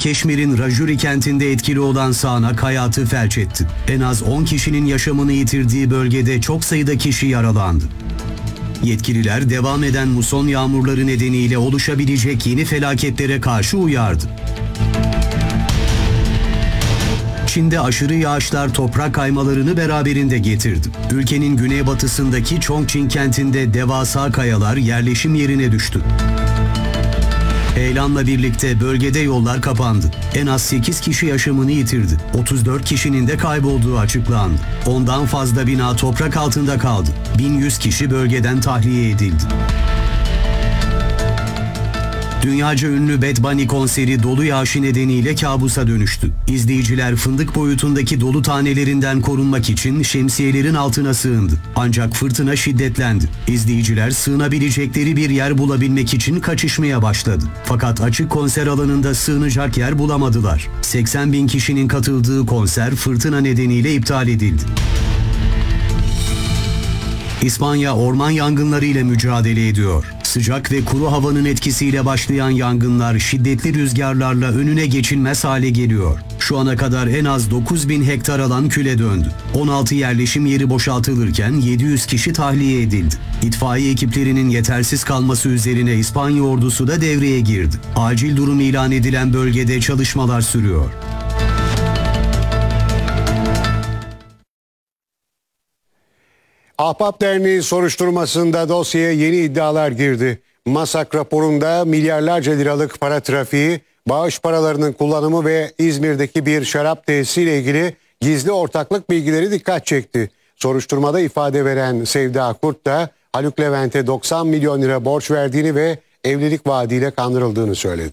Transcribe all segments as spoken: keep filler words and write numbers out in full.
Keşmir'in Rajuri kentinde etkili olan sağanak hayatı felç etti. En az on kişinin yaşamını yitirdiği bölgede çok sayıda kişi yaralandı. Yetkililer devam eden muson yağmurları nedeniyle oluşabilecek yeni felaketlere karşı uyardı. Çin'de aşırı yağışlar toprak kaymalarını beraberinde getirdi. Ülkenin güneybatısındaki Chongqing kentinde devasa kayalar yerleşim yerine düştü. Heyelanla birlikte bölgede yollar kapandı. En az sekiz kişi yaşamını yitirdi. otuz dört kişinin de kaybolduğu açıklandı. Ondan fazla bina toprak altında kaldı. bin yüz kişi bölgeden tahliye edildi. Dünyaca ünlü Bad Bunny konseri dolu yağışı nedeniyle kabusa dönüştü. İzleyiciler fındık boyutundaki dolu tanelerinden korunmak için şemsiyelerin altına sığındı. Ancak fırtına şiddetlendi. İzleyiciler sığınabilecekleri bir yer bulabilmek için kaçışmaya başladı. Fakat açık konser alanında sığınacak yer bulamadılar. seksen bin kişinin katıldığı konser fırtına nedeniyle iptal edildi. İspanya orman yangınları ile mücadele ediyor. Sıcak ve kuru havanın etkisiyle başlayan yangınlar şiddetli rüzgarlarla önüne geçilmez hale geliyor. Şu ana kadar en az dokuz bin hektar alan küle döndü. on altı yerleşim yeri boşaltılırken yedi yüz kişi tahliye edildi. İtfaiye ekiplerinin yetersiz kalması üzerine İspanya ordusu da devreye girdi. Acil durum ilan edilen bölgede çalışmalar sürüyor. Ahbap Derneği soruşturmasında dosyaya yeni iddialar girdi. MASAK raporunda milyarlarca liralık para trafiği, bağış paralarının kullanımı ve İzmir'deki bir şarap tesisiyle ilgili gizli ortaklık bilgileri dikkat çekti. Soruşturmada ifade veren Sevda Kurt da Haluk Levent'e doksan milyon lira borç verdiğini ve evlilik vaadiyle kandırıldığını söyledi.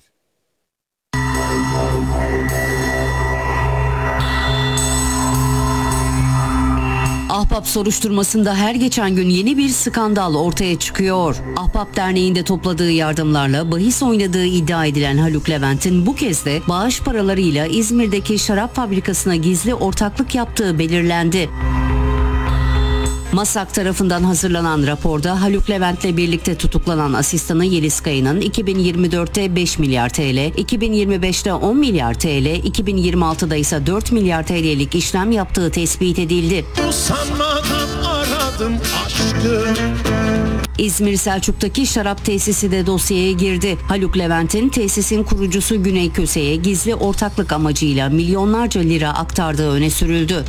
Ahbap soruşturmasında her geçen gün yeni bir skandal ortaya çıkıyor. Ahbap Derneği'nde topladığı yardımlarla bahis oynadığı iddia edilen Haluk Levent'in bu kez de bağış paralarıyla İzmir'deki şarap fabrikasına gizli ortaklık yaptığı belirlendi. MASAK tarafından hazırlanan raporda Haluk Levent'le birlikte tutuklanan asistanı Yeliz Kaya'nın iki bin yirmi dörtte beş milyar T L, iki bin yirmi beşte on milyar T L, iki bin yirmi altıda ise dört milyar T L'lik işlem yaptığı tespit edildi. Sanmadım, aradım aşkı. İzmir Selçuk'taki şarap tesisi de dosyaya girdi. Haluk Levent'in tesisin kurucusu Güney Köse'ye gizli ortaklık amacıyla milyonlarca lira aktardığı öne sürüldü.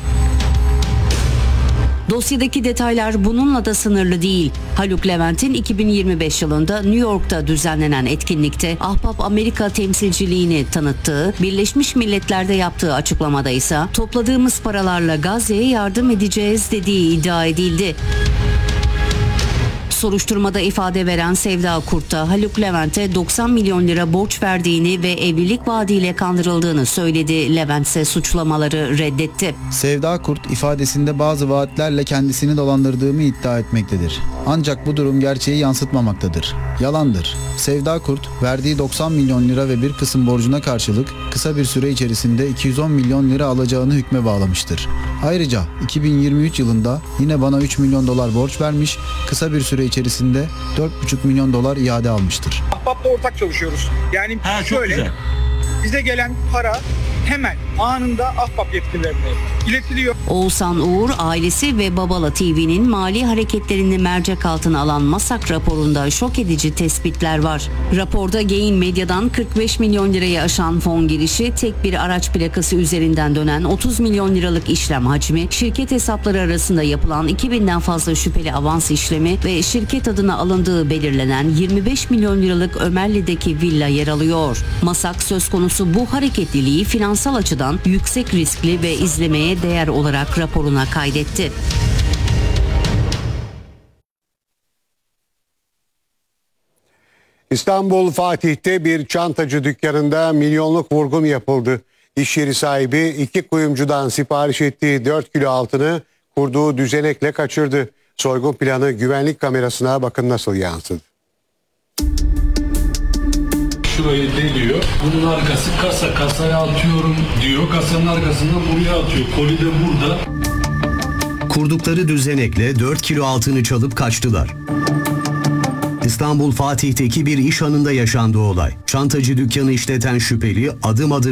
Dosyadaki detaylar bununla da sınırlı değil. Haluk Levent'in iki bin yirmi beş yılında New York'ta düzenlenen etkinlikte Ahbap Amerika temsilciliğini tanıttığı, Birleşmiş Milletler'de yaptığı açıklamada ise topladığımız paralarla Gazze'ye yardım edeceğiz dediği iddia edildi. Soruşturmada ifade veren Sevda Kurt da Haluk Levent'e doksan milyon lira borç verdiğini ve evlilik vaadiyle kandırıldığını söyledi. Levent ise suçlamaları reddetti. Sevda Kurt ifadesinde bazı vaatlerle kendisini dolandırdığımı iddia etmektedir. Ancak bu durum gerçeği yansıtmamaktadır. Yalandır. Sevda Kurt verdiği doksan milyon lira ve bir kısım borcuna karşılık kısa bir süre içerisinde iki yüz on milyon lira alacağını hükme bağlamıştır. Ayrıca iki bin yirmi üç yılında yine bana üç milyon dolar borç vermiş, kısa bir süre içerisinde dört buçuk milyon dolar iade almıştır. Ahbap'la ortak çalışıyoruz. Yani ha, şöyle bize gelen para hemen anında Ahbap yetkililerine iletiliyor. Oğuzhan Uğur ailesi ve Babala T V'nin mali hareketlerini mercek altına alan MASAK raporunda şok edici tespitler var. Raporda Gain Medya'dan kırk beş milyon lirayı aşan fon girişi, tek bir araç plakası üzerinden dönen otuz milyon liralık işlem hacmi, şirket hesapları arasında yapılan iki binden fazla şüpheli avans işlemi ve şirket adına alındığı belirlenen yirmi beş milyon liralık Ömerli'deki villa yer alıyor. MASAK söz konusu bu hareketliliği finansal açıdan yüksek riskli ve izlemeye değer olarak raporuna kaydetti. İstanbul Fatih'te bir çantacı dükkanında milyonluk vurgun yapıldı. İş yeri sahibi iki kuyumcudan sipariş ettiği dört kilo altını kurduğu düzenekle kaçırdı. Soygun planı güvenlik kamerasına bakın nasıl yansıdı. Şurayı deliyor. Bunun arkası kasa. Kasaya atıyorum diyor. Kasanın arkasından buraya atıyor. Koli de burada. Kurdukları düzenekle dört kilo altını çalıp kaçtılar. İstanbul Fatih'teki bir iş hanında yaşandı olay. Çantacı dükkanı işleten şüpheli adım adım